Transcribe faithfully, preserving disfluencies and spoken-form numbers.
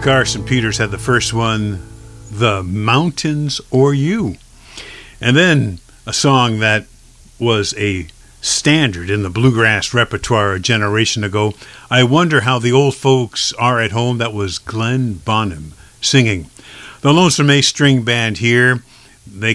Carson Peters had the first one, The Mountains or You. And then a song that was a standard in the bluegrass repertoire a generation ago, I Wonder How the Old Folks Are at Home. That was Glenn Bonham singing. The Lonesome Ace String Band here. They